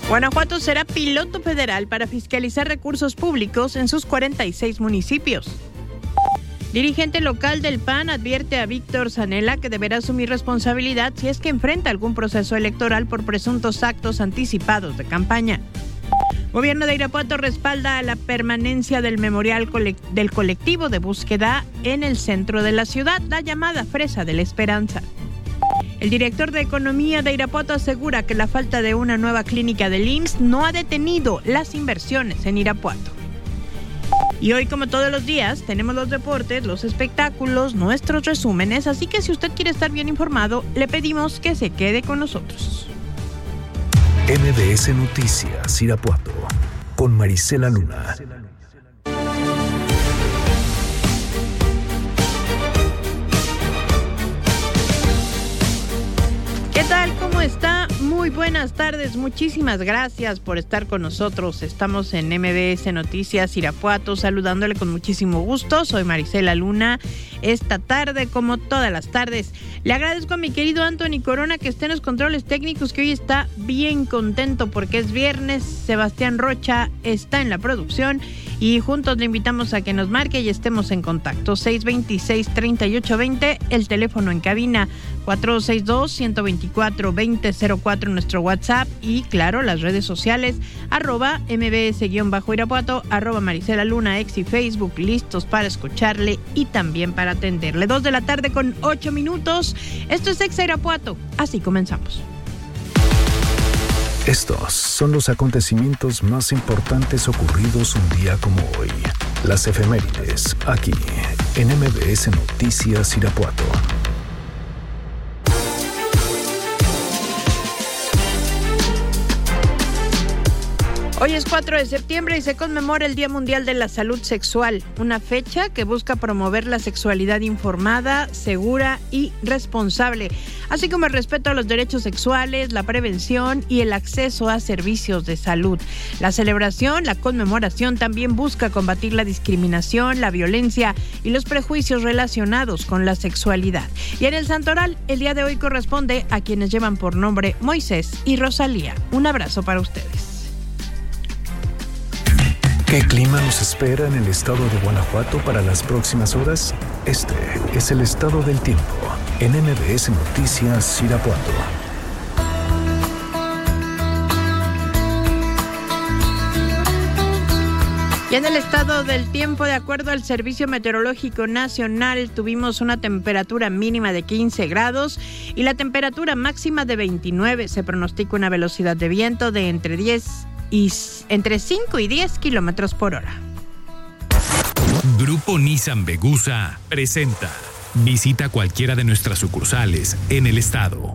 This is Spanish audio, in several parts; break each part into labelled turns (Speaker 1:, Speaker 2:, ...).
Speaker 1: Guanajuato será piloto federal para fiscalizar recursos públicos en sus 46 municipios. Dirigente local del PAN advierte a Víctor Zanella que deberá asumir responsabilidad si es que enfrenta algún proceso electoral por presuntos actos anticipados de campaña. Gobierno de Irapuato respalda la permanencia del memorial del colectivo de búsqueda en el centro de la ciudad, la llamada Fresa de la Esperanza. El director de Economía de Irapuato asegura que la falta de una nueva clínica del IMSS no ha detenido las inversiones en Irapuato. Y hoy, como todos los días, tenemos los deportes, los espectáculos, nuestros resúmenes, así que si usted quiere estar bien informado, le pedimos que se quede con nosotros.
Speaker 2: MBS Noticias Irapuato, con Marisela Luna.
Speaker 1: ¿Qué tal? ¿Cómo está? Muy buenas tardes, muchísimas gracias por estar con nosotros. Estamos en MBS Noticias Irapuato, saludándole con muchísimo gusto. Soy Marisela Luna. Esta tarde, como todas las tardes, le agradezco a mi querido Anthony Corona que esté en los controles técnicos, que hoy está bien contento porque es viernes. Sebastián Rocha está en la producción y juntos le invitamos a que nos marque y estemos en contacto. 626-3820, el teléfono en cabina, 462-124-2004, nuestro WhatsApp y, claro, las redes sociales, @MBS_Irapuato, @Marisela Luna, X y Facebook, listos para escucharle y también para atenderle. 2 de la tarde con 8 minutos. Esto es Exa Irapuato. Así comenzamos.
Speaker 2: Estos son los acontecimientos más importantes ocurridos un día como hoy. Las efemérides, aquí, en MBS Noticias Irapuato.
Speaker 1: Hoy es 4 de septiembre y se conmemora el Día Mundial de la Salud Sexual, una fecha que busca promover la sexualidad informada, segura y responsable, así como el respeto a los derechos sexuales, la prevención y el acceso a servicios de salud. La celebración, la conmemoración también busca combatir la discriminación, la violencia y los prejuicios relacionados con la sexualidad. Y en el Santoral, el día de hoy corresponde a quienes llevan por nombre Moisés y Rosalía. Un abrazo para ustedes.
Speaker 2: ¿Qué clima nos espera en el estado de Guanajuato para las próximas horas? Este es el estado del tiempo en MBS Noticias Irapuato.
Speaker 1: Y en el estado del tiempo, de acuerdo al Servicio Meteorológico Nacional, tuvimos una temperatura mínima de 15 grados y la temperatura máxima de 29. Se pronostica una velocidad de viento de entre 5 y 10 kilómetros por hora.
Speaker 3: Grupo Nissan Vegusa presenta. Visita cualquiera de nuestras sucursales en el estado.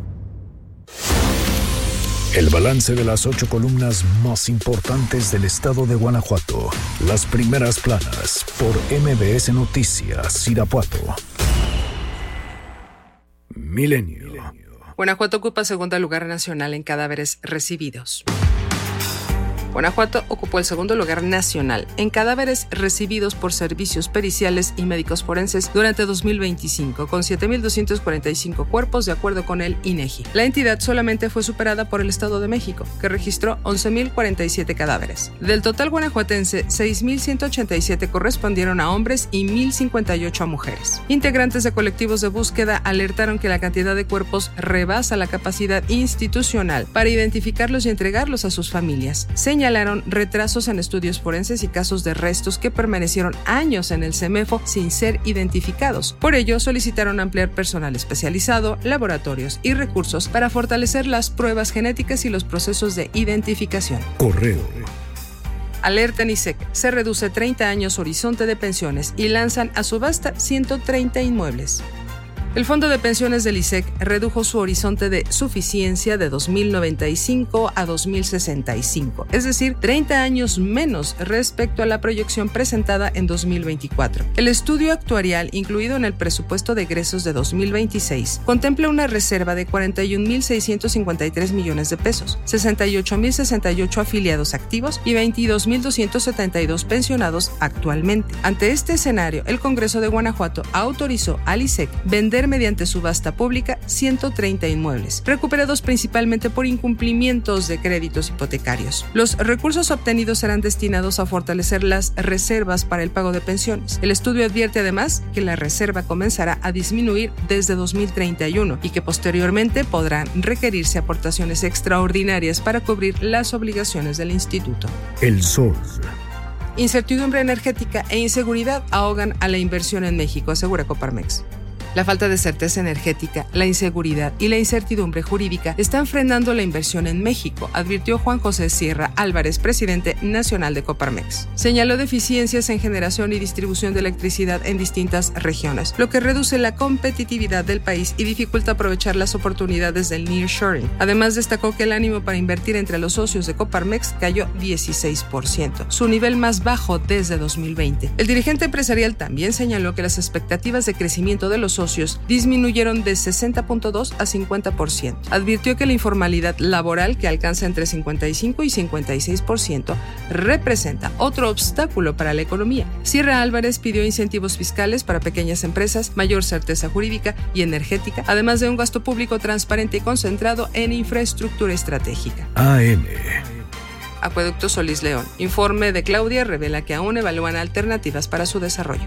Speaker 2: El balance de las 8 columnas más importantes del estado de Guanajuato. Las primeras planas por MBS Noticias Irapuato. Milenio.
Speaker 4: Guanajuato ocupa segundo lugar nacional en cadáveres recibidos. Guanajuato ocupó el segundo lugar nacional en cadáveres recibidos por servicios periciales y médicos forenses durante 2025, con 7,245 cuerpos, de acuerdo con el INEGI. La entidad solamente fue superada por el Estado de México, que registró 11,047 cadáveres. Del total guanajuatense, 6,187 correspondieron a hombres y 1,058 a mujeres. Integrantes de colectivos de búsqueda alertaron que la cantidad de cuerpos rebasa la capacidad institucional para identificarlos y entregarlos a sus familias. Señalaron retrasos en estudios forenses y casos de restos que permanecieron años en el CEMEFO sin ser identificados. Por ello, solicitaron ampliar personal especializado, laboratorios y recursos para fortalecer las pruebas genéticas y los procesos de identificación.
Speaker 2: Correo.
Speaker 4: Alerta en ISEC, se reduce 30 años horizonte de pensiones y lanzan a subasta 130 inmuebles. El Fondo de Pensiones del ISEC redujo su horizonte de suficiencia de 2095 a 2065, es decir, 30 años menos respecto a la proyección presentada en 2024. El estudio actuarial incluido en el presupuesto de egresos de 2026 contempla una reserva de 41,653 millones de pesos, 68,068 afiliados activos y 22,272 pensionados actualmente. Ante este escenario, el Congreso de Guanajuato autorizó al ISEC vender vender mediante subasta pública 130 inmuebles, recuperados principalmente por incumplimientos de créditos hipotecarios. Los recursos obtenidos serán destinados a fortalecer las reservas para el pago de pensiones. El estudio advierte además que la reserva comenzará a disminuir desde 2031 y que posteriormente podrán requerirse aportaciones extraordinarias para cubrir las obligaciones del instituto.
Speaker 2: El Sol.
Speaker 4: Incertidumbre energética e inseguridad ahogan a la inversión en México, asegura Coparmex. La falta de certeza energética, la inseguridad y la incertidumbre jurídica están frenando la inversión en México, advirtió Juan José Sierra Álvarez, presidente nacional de Coparmex. Señaló deficiencias en generación y distribución de electricidad en distintas regiones, lo que reduce la competitividad del país y dificulta aprovechar las oportunidades del nearshoring. Además, destacó que el ánimo para invertir entre los socios de Coparmex cayó 16%, su nivel más bajo desde 2020. El dirigente empresarial también señaló que las expectativas de crecimiento de los socios disminuyeron de 60.2 a 50%. Advirtió que la informalidad laboral, que alcanza entre 55 y 56%, representa otro obstáculo para la economía. Sierra Álvarez pidió incentivos fiscales para pequeñas empresas, mayor certeza jurídica y energética, además de un gasto público transparente y concentrado en infraestructura estratégica.
Speaker 2: AM.
Speaker 4: Acueducto Solís León. Informe de Claudia revela que aún evalúan alternativas para su desarrollo.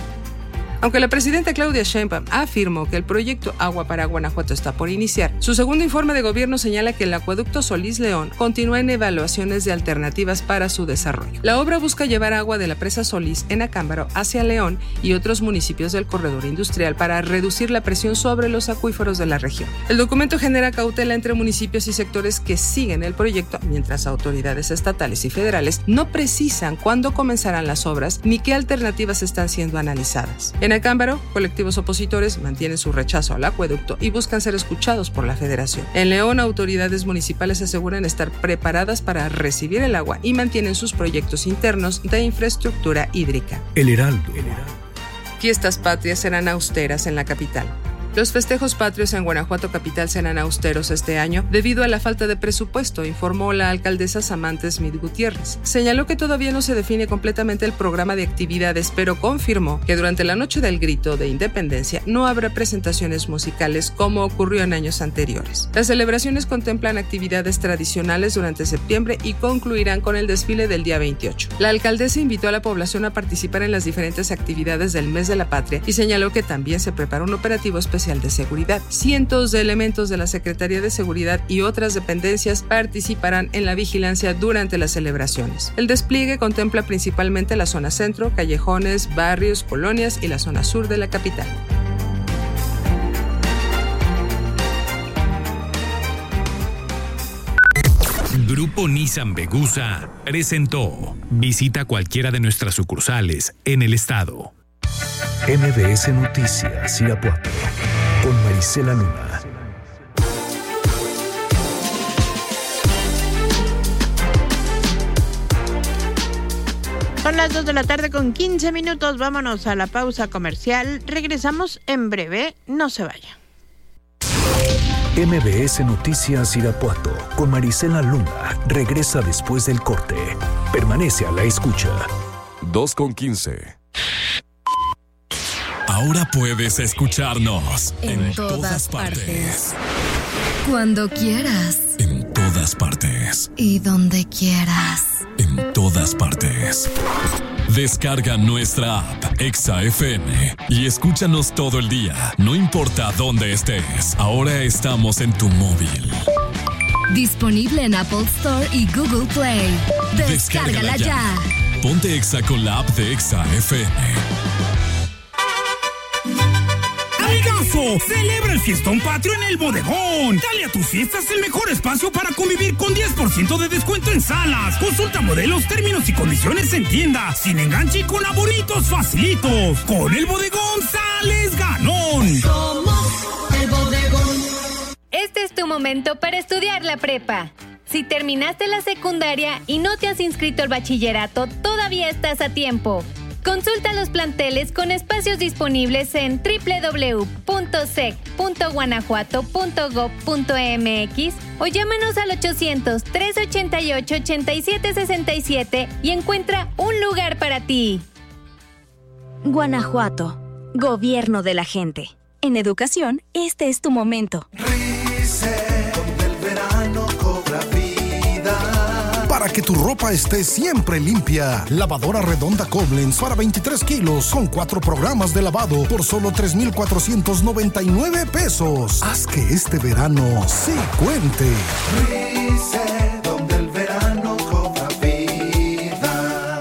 Speaker 4: Aunque la presidenta Claudia Sheinbaum afirmó que el proyecto Agua para Guanajuato está por iniciar, su segundo informe de gobierno señala que el acueducto Solís León continúa en evaluaciones de alternativas para su desarrollo. La obra busca llevar agua de la presa Solís en Acámbaro hacia León y otros municipios del corredor industrial para reducir la presión sobre los acuíferos de la región. El documento genera cautela entre municipios y sectores que siguen el proyecto, mientras autoridades estatales y federales no precisan cuándo comenzarán las obras ni qué alternativas están siendo analizadas. En Acámbaro, colectivos opositores mantienen su rechazo al acueducto y buscan ser escuchados por la Federación. En León, autoridades municipales aseguran estar preparadas para recibir el agua y mantienen sus proyectos internos de infraestructura hídrica.
Speaker 2: El Heraldo.
Speaker 4: Fiestas patrias serán austeras en la capital. Los festejos patrios en Guanajuato capital serán austeros este año debido a la falta de presupuesto, informó la alcaldesa Samantha Smith Gutiérrez. Señaló que todavía no se define completamente el programa de actividades, pero confirmó que durante la Noche del Grito de Independencia no habrá presentaciones musicales como ocurrió en años anteriores. Las celebraciones contemplan actividades tradicionales durante septiembre y concluirán con el desfile del día 28. La alcaldesa invitó a la población a participar en las diferentes actividades del Mes de la Patria y señaló que también se prepara un operativo especial de seguridad. Cientos de elementos de la Secretaría de Seguridad y otras dependencias participarán en la vigilancia durante las celebraciones. El despliegue contempla principalmente la zona centro, callejones, barrios, colonias y la zona sur de la capital.
Speaker 3: Grupo Nissan Vegusa presentó. Visita cualquiera de nuestras sucursales en el estado.
Speaker 2: MBS Noticias Irapuato con Marisela Luna.
Speaker 1: Son las 2 de la tarde con 15 minutos. Vámonos a la pausa comercial. Regresamos en breve. No se vaya.
Speaker 2: MBS Noticias Irapuato con Marisela Luna regresa después del corte. Permanece a la escucha.
Speaker 5: 2:15.
Speaker 3: Ahora puedes escucharnos
Speaker 6: en todas partes. Cuando quieras.
Speaker 3: En todas partes.
Speaker 6: Y donde quieras.
Speaker 3: En todas partes. Descarga nuestra app Exa FM y escúchanos todo el día, no importa dónde estés. Ahora estamos en tu móvil.
Speaker 6: Disponible en Apple Store y Google Play. Descárgala ya.
Speaker 3: Ponte Exa con la app de Exa FM.
Speaker 7: ¡Amigazo! Celebra el fiestón patrio en el bodegón. Dale a tus fiestas el mejor espacio para convivir con 10% de descuento en salas. Consulta modelos, términos y condiciones en tienda. Sin enganche y con abonitos facilitos. Con el bodegón sales ganón.
Speaker 8: Somos el bodegón.
Speaker 9: Este es tu momento para estudiar la prepa. Si terminaste la secundaria y no te has inscrito al bachillerato, todavía estás a tiempo. Consulta los planteles con espacios disponibles en www.sec.guanajuato.gov.mx o llámanos al 800-388-8767 y encuentra un lugar para ti.
Speaker 10: Guanajuato, Gobierno de la gente.
Speaker 6: En educación, este es tu momento.
Speaker 10: RICE, donde el verano cobra vida. Para que tu ropa esté siempre limpia, lavadora redonda Koblenz para 23 kilos con 4 programas de lavado por solo 3,499 pesos. Haz que este verano sí cuente. RICE, donde el verano cobra vida.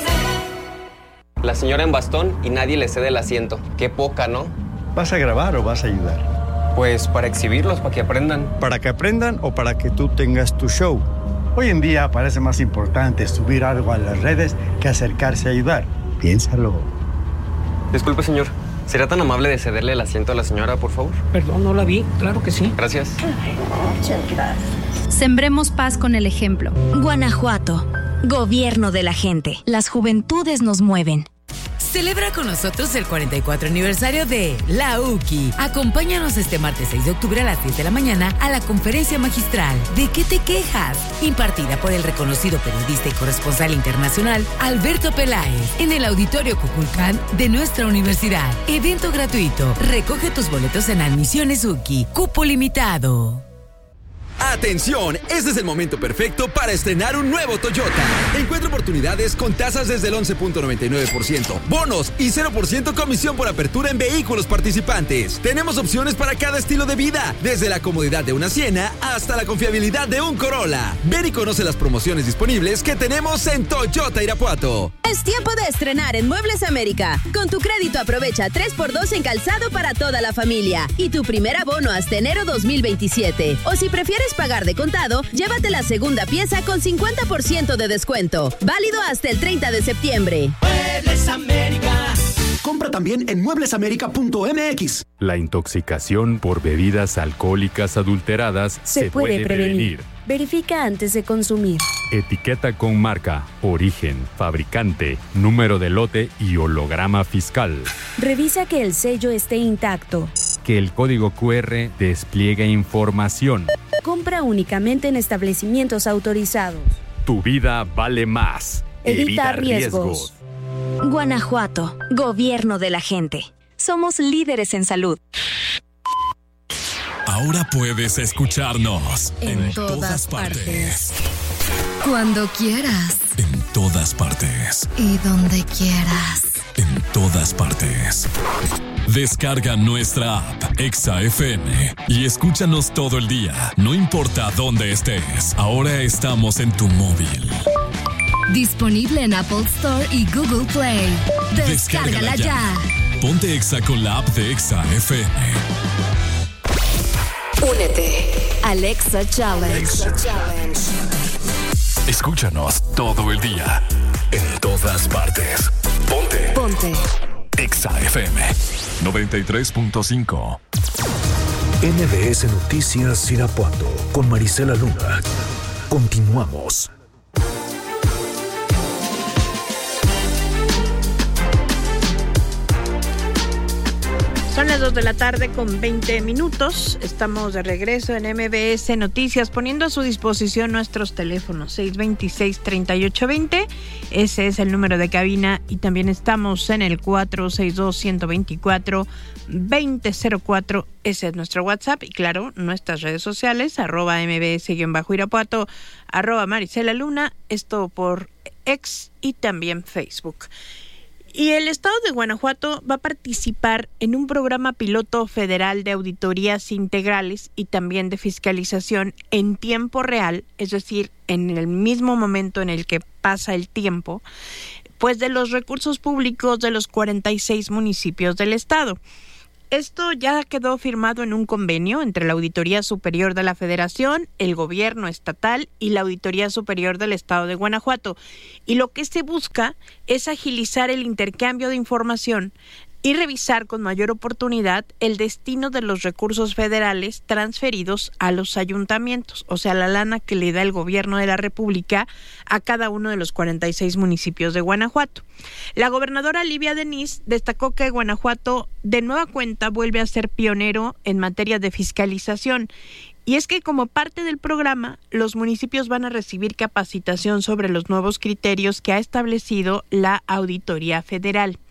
Speaker 11: La señora en bastón y nadie le cede el asiento. Qué poca, ¿no?
Speaker 12: ¿Vas a grabar o vas a ayudar?
Speaker 11: Pues para exhibirlos, para que aprendan.
Speaker 12: ¿Para que aprendan o para que tú tengas tu show? Hoy en día parece más importante subir algo a las redes que acercarse a ayudar. Piénsalo.
Speaker 11: Disculpe, señor. ¿Sería tan amable de cederle el asiento a la señora, por favor?
Speaker 13: Perdón, no la vi. Claro que sí.
Speaker 11: Gracias.
Speaker 6: Muchas gracias. Sembremos paz con el ejemplo. Guanajuato. Gobierno de la gente. Las juventudes nos mueven.
Speaker 14: Celebra con nosotros el 44 aniversario de La UKI. Acompáñanos este martes 6 de octubre a las 10 de la mañana a la conferencia magistral ¿De qué te quejas?, impartida por el reconocido periodista y corresponsal internacional Alberto Peláez en el Auditorio Cuculcán de nuestra universidad. Evento gratuito. Recoge tus boletos en Admisiones UKI. Cupo limitado.
Speaker 15: ¡Atención! Este es el momento perfecto para estrenar un nuevo Toyota. Encuentra oportunidades con tasas desde el 11.99%, bonos y 0% comisión por apertura en vehículos participantes. Tenemos opciones para cada estilo de vida, desde la comodidad de una Siena hasta la confiabilidad de un Corolla. Ven y conoce las promociones disponibles que tenemos en Toyota Irapuato.
Speaker 16: Es tiempo de estrenar en Muebles América. Con tu crédito aprovecha 3x2 en calzado para toda la familia y tu primer abono hasta enero 2027. O si prefieres pagar de contado, llévate la segunda pieza con 50% de descuento. Válido hasta el 30 de septiembre.
Speaker 17: Muebles América.
Speaker 18: Compra también en mueblesamerica.mx.
Speaker 19: La intoxicación por bebidas alcohólicas adulteradas se puede prevenir.
Speaker 20: Verifica antes de consumir.
Speaker 19: Etiqueta con marca, origen, fabricante, número de lote y holograma fiscal.
Speaker 20: Revisa que el sello esté intacto.
Speaker 19: Que el código QR despliegue información.
Speaker 20: Compra únicamente en establecimientos autorizados.
Speaker 19: Tu vida vale más.
Speaker 20: Evita riesgos.
Speaker 6: Guanajuato, gobierno de la gente. Somos líderes en salud.
Speaker 3: Ahora puedes escucharnos en todas partes.
Speaker 6: Cuando quieras.
Speaker 3: En todas partes.
Speaker 6: Y donde quieras.
Speaker 3: En todas partes. Descarga nuestra app Exa FM y escúchanos todo el día, no importa dónde estés. Ahora estamos en tu móvil.
Speaker 6: Disponible en Apple Store y Google Play. Descárgala ya.
Speaker 3: Ponte Exa con la app de Exa FM.
Speaker 6: Únete al Exa Challenge.
Speaker 3: Escúchanos todo el día, en todas partes. Ponte Exa FM 93.5.
Speaker 2: MBS Noticias Irapuato con Marisela Luna. Continuamos.
Speaker 1: Son las 2 de la tarde con 20 minutos. Estamos de regreso en MBS Noticias, poniendo a su disposición nuestros teléfonos 626-3820. Ese es el número de cabina y también estamos en el 462-124-2004. Ese es nuestro WhatsApp y claro, nuestras redes sociales, @mbs_Irapuato, @Marisela Luna, esto por X y también Facebook. Y el estado de Guanajuato va a participar en un programa piloto federal de auditorías integrales y también de fiscalización en tiempo real, es decir, en el mismo momento en el que pasa el tiempo, pues de los recursos públicos de los 46 municipios del estado. Esto ya quedó firmado en un convenio entre la Auditoría Superior de la Federación, el Gobierno Estatal y la Auditoría Superior del Estado de Guanajuato. Y lo que se busca es agilizar el intercambio de información y revisar con mayor oportunidad el destino de los recursos federales transferidos a los ayuntamientos, o sea, la lana que le da el gobierno de la República a cada uno de los 46 municipios de Guanajuato. La gobernadora Livia Denis destacó que Guanajuato de nueva cuenta vuelve a ser pionero en materia de fiscalización. Y es que como parte del programa, los municipios van a recibir capacitación sobre los nuevos criterios que ha establecido la Auditoría Federal.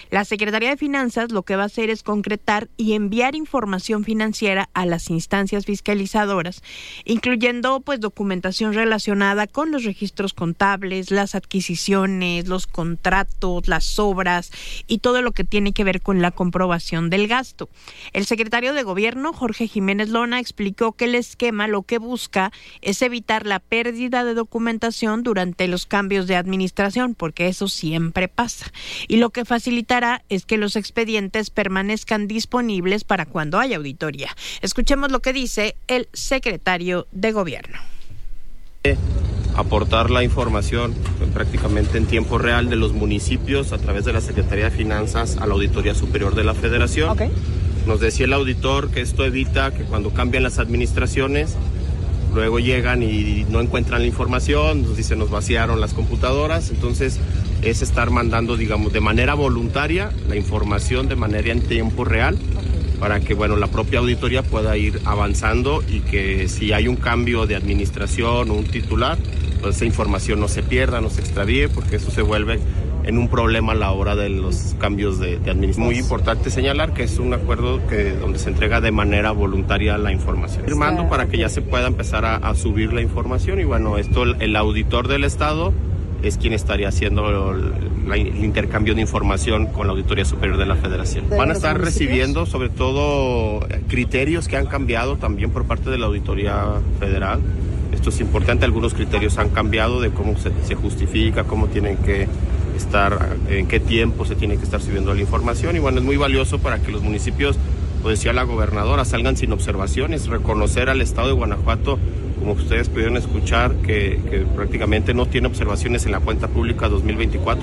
Speaker 1: La Secretaría de Finanzas lo que va a hacer es concretar y enviar información financiera a las instancias fiscalizadoras, incluyendo pues documentación relacionada con los registros contables, las adquisiciones, los contratos, las obras y todo lo que tiene que ver con la comprobación del gasto. El secretario de Gobierno, Jorge Jiménez Lona, explicó que el esquema lo que busca es evitar la pérdida de documentación durante los cambios de administración, porque eso siempre pasa. Y lo que facilitará es que los expedientes permanezcan disponibles para cuando haya auditoría. Escuchemos lo que dice el secretario de Gobierno.
Speaker 17: Aportar la información prácticamente en tiempo real de los municipios a través de la Secretaría de Finanzas a la Auditoría Superior de la Federación. Okay. Nos decía el auditor que esto evita que cuando cambian las administraciones, luego llegan y no encuentran la información, nos dicen nos vaciaron las computadoras, entonces es estar mandando, digamos, de manera voluntaria la información de manera en tiempo real para que, bueno, la propia auditoría pueda ir avanzando y que si hay un cambio de administración o un titular, pues esa información no se pierda, no se extravíe, porque eso se vuelve en un problema a la hora de los cambios de administración. Muy importante señalar que es un acuerdo donde se entrega de manera voluntaria la información. Firmando para que ya se pueda empezar a subir la información y bueno, esto el auditor del Estado es quien estaría haciendo el intercambio de información con la Auditoría Superior de la Federación. Van a estar recibiendo sobre todo criterios que han cambiado también por parte de la Auditoría Federal. Esto es importante, algunos criterios han cambiado de cómo se justifica, cómo tienen que estar, en qué tiempo se tiene que estar subiendo la información y bueno, es muy valioso para que los municipios, pues decía la gobernadora, salgan sin observaciones, reconocer al Estado de Guanajuato, como ustedes pudieron escuchar, que prácticamente no tiene observaciones en la cuenta pública 2024.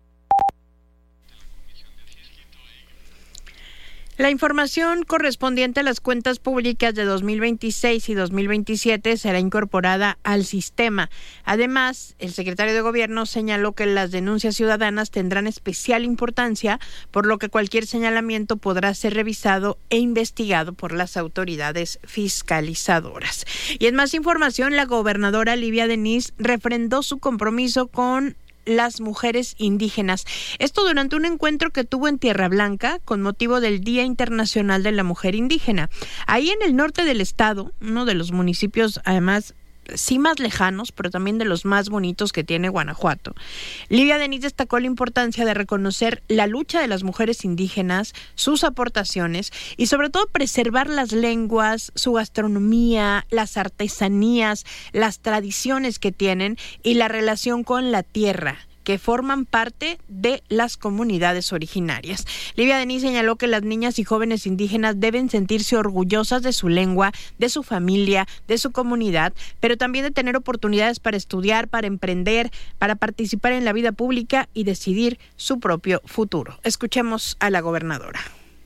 Speaker 1: La información correspondiente a las cuentas públicas de 2026 y 2027 será incorporada al sistema. Además, el secretario de Gobierno señaló que las denuncias ciudadanas tendrán especial importancia, por lo que cualquier señalamiento podrá ser revisado e investigado por las autoridades fiscalizadoras. Y en más información, la gobernadora Livia Denis refrendó su compromiso con las mujeres indígenas. Esto durante un encuentro que tuvo en Tierra Blanca con motivo del Día Internacional de la Mujer Indígena. Ahí en el norte del estado, uno de los municipios además sí más lejanos, pero también de los más bonitos que tiene Guanajuato. Livia Denis destacó la importancia de reconocer la lucha de las mujeres indígenas, sus aportaciones y sobre todo preservar las lenguas, su gastronomía, las artesanías, las tradiciones que tienen y la relación con la tierra, que forman parte de las comunidades originarias. Livia Denis señaló que las niñas y jóvenes indígenas deben sentirse orgullosas de su lengua, de su familia, de su comunidad, pero también de tener oportunidades para estudiar, para emprender, para participar en la vida pública y decidir su propio futuro. Escuchemos a la gobernadora.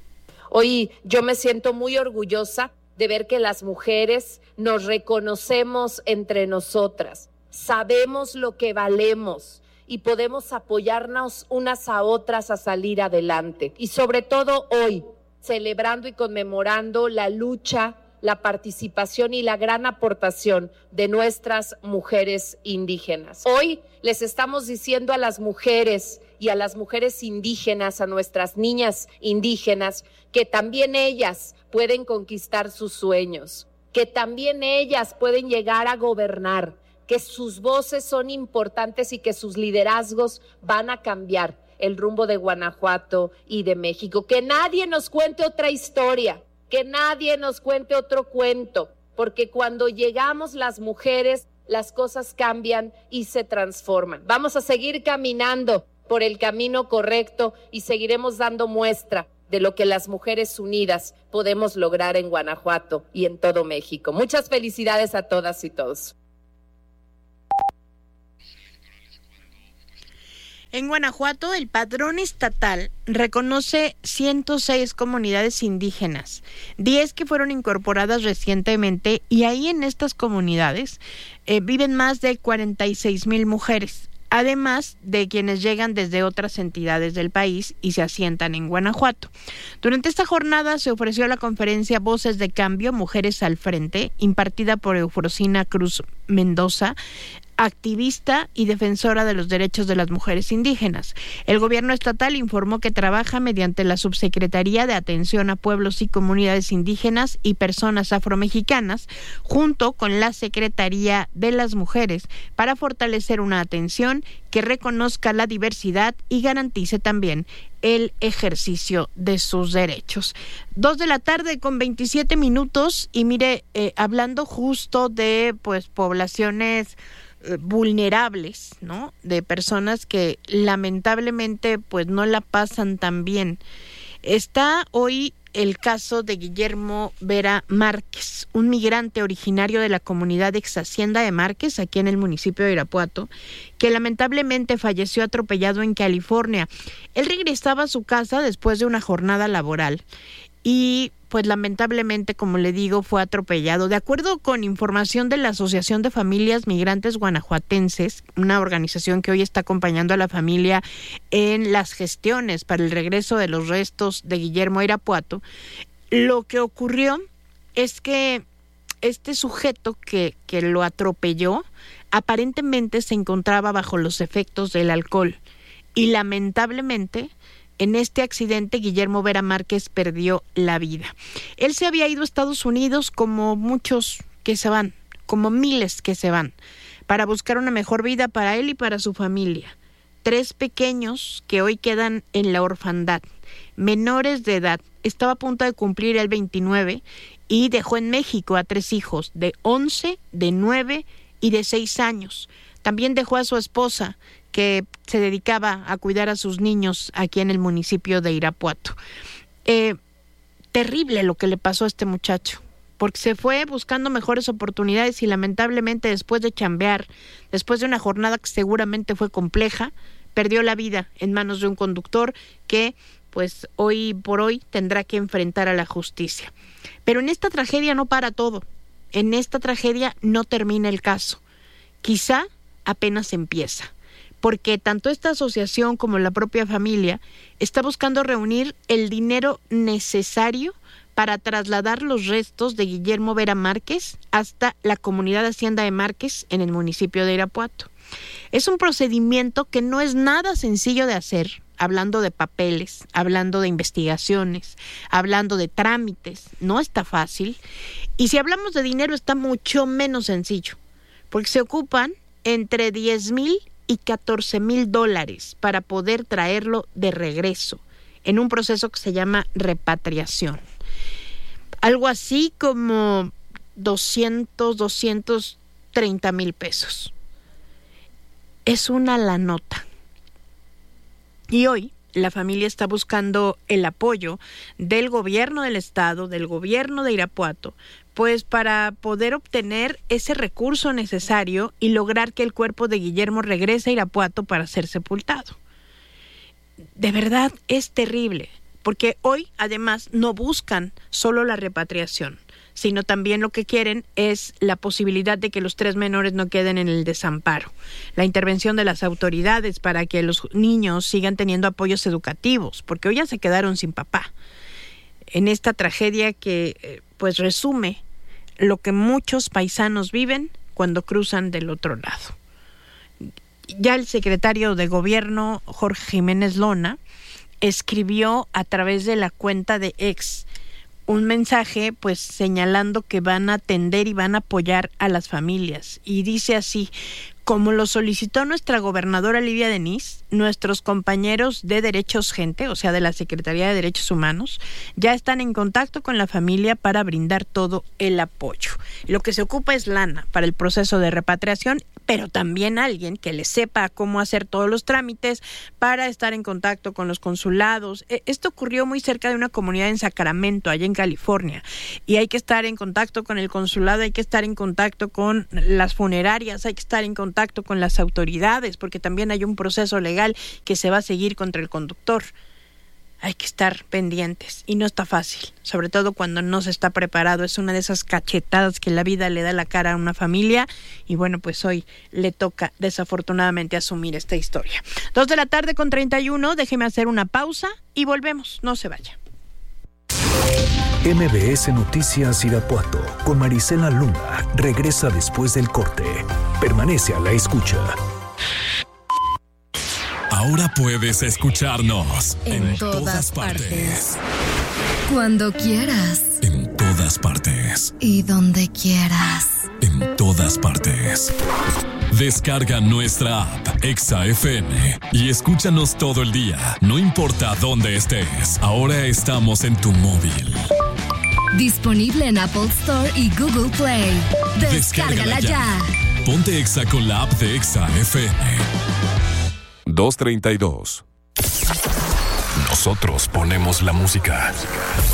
Speaker 21: Hoy yo me siento muy orgullosa de ver que las mujeres nos reconocemos entre nosotras, sabemos lo que valemos y podemos apoyarnos unas a otras a salir adelante. Y sobre todo hoy, celebrando y conmemorando la lucha, la participación y la gran aportación de nuestras mujeres indígenas. Hoy les estamos diciendo a las mujeres y a las mujeres indígenas, a nuestras niñas indígenas, que también ellas pueden conquistar sus sueños, que también ellas pueden llegar a gobernar, que sus voces son importantes y que sus liderazgos van a cambiar el rumbo de Guanajuato y de México. Que nadie nos cuente otra historia, que nadie nos cuente otro cuento, porque cuando llegamos las mujeres, las cosas cambian y se transforman. Vamos a seguir caminando por el camino correcto y seguiremos dando muestra de lo que las mujeres unidas podemos lograr en Guanajuato y en todo México. Muchas felicidades a todas y todos.
Speaker 1: En Guanajuato, el padrón estatal reconoce 106 comunidades indígenas, 10 que fueron incorporadas recientemente, y ahí en estas comunidades viven más de 46,000 mujeres, además de quienes llegan desde otras entidades del país y se asientan en Guanajuato. Durante esta jornada se ofreció la conferencia Voces de Cambio, Mujeres al Frente, impartida por Eufrosina Cruz Mendoza, activista y defensora de los derechos de las mujeres indígenas. El gobierno estatal informó que trabaja mediante la Subsecretaría de Atención a Pueblos y Comunidades Indígenas y Personas Afromexicanas, junto con la Secretaría de las Mujeres, para fortalecer una atención que reconozca la diversidad y garantice también el ejercicio de sus derechos. 2:27 p.m. y mire, hablando justo de poblaciones vulnerables, ¿no? De personas que lamentablemente no la pasan tan bien. Está hoy el caso de Guillermo Vera Márquez, un migrante originario de la comunidad ex Hacienda de Márquez, aquí en el municipio de Irapuato, que lamentablemente falleció atropellado en California. Él regresaba a su casa después de una jornada laboral y lamentablemente, como le digo, fue atropellado. De acuerdo con información de la Asociación de Familias Migrantes Guanajuatenses, una organización que hoy está acompañando a la familia en las gestiones para el regreso de los restos de Guillermo a Irapuato, lo que ocurrió es que este sujeto que lo atropelló aparentemente se encontraba bajo los efectos del alcohol y lamentablemente en este accidente, Guillermo Vera Márquez perdió la vida. Él se había ido a Estados Unidos como muchos que se van, como miles que se van, para buscar una mejor vida para él y para su familia. 3 pequeños que hoy quedan en la orfandad, menores de edad. Estaba a punto de cumplir el 29 y dejó en México a 3 hijos de 11, de 9 y de 6 años. También dejó a su esposa, que se dedicaba a cuidar a sus niños aquí en el municipio de Irapuato. Terrible lo que le pasó a este muchacho, porque se fue buscando mejores oportunidades y lamentablemente después de chambear, después de una jornada que seguramente fue compleja, perdió la vida en manos de un conductor que hoy por hoy tendrá que enfrentar a la justicia. Pero en esta tragedia no para todo, en esta tragedia no termina el caso, quizá apenas empieza, porque tanto esta asociación como la propia familia está buscando reunir el dinero necesario para trasladar los restos de Guillermo Vera Márquez hasta la comunidad Hacienda de Márquez en el municipio de Irapuato. Es un procedimiento que no es nada sencillo de hacer, hablando de papeles, hablando de investigaciones, hablando de trámites, no está fácil. Y si hablamos de dinero está mucho menos sencillo, porque se ocupan entre 10,000 y 14,000 dólares para poder traerlo de regreso en un proceso que se llama repatriación. Algo así como 230,000 pesos. Es una lanota. Y hoy la familia está buscando el apoyo del gobierno del estado, del gobierno de Irapuato, para poder obtener ese recurso necesario y lograr que el cuerpo de Guillermo regrese a Irapuato para ser sepultado. De verdad es terrible, porque hoy además no buscan solo la repatriación, sino también lo que quieren es la posibilidad de que los 3 menores no queden en el desamparo, la intervención de las autoridades para que los niños sigan teniendo apoyos educativos, porque hoy ya se quedaron sin papá. En esta tragedia que resume lo que muchos paisanos viven cuando cruzan del otro lado. Ya el secretario de Gobierno, Jorge Jiménez Lona, escribió a través de la cuenta de X un mensaje señalando que van a atender y van a apoyar a las familias. Y dice así: como lo solicitó nuestra gobernadora Livia Denis, nuestros compañeros de Derechos Gente, o sea, de la Secretaría de Derechos Humanos, ya están en contacto con la familia para brindar todo el apoyo. Lo que se ocupa es lana para el proceso de repatriación, pero también alguien que le sepa cómo hacer todos los trámites para estar en contacto con los consulados. Esto ocurrió muy cerca de una comunidad en Sacramento, allá en California, y hay que estar en contacto con el consulado, hay que estar en contacto con las funerarias, hay que estar en contacto con las autoridades, porque también hay un proceso legal que se va a seguir contra el conductor. Hay que estar pendientes y no está fácil, sobre todo cuando no se está preparado. Es una de esas cachetadas que la vida le da la cara a una familia y hoy le toca desafortunadamente asumir esta historia. 2:31 p.m, déjeme hacer una pausa y volvemos, no se vaya.
Speaker 2: MBS Noticias Irapuato. con Marisela Luna regresa después del corte. Permanece a la escucha.
Speaker 3: Ahora puedes escucharnos
Speaker 4: en todas partes. Cuando quieras.
Speaker 3: En todas partes.
Speaker 4: Y donde quieras.
Speaker 3: En todas partes. Descarga nuestra app Exa FM y escúchanos todo el día, no importa dónde estés. Ahora estamos en tu móvil.
Speaker 4: Disponible en Apple Store y Google Play. Descárgala ya.
Speaker 3: Ponte Exa con la app de Exa FM.
Speaker 5: 2:32.
Speaker 3: Nosotros ponemos la música.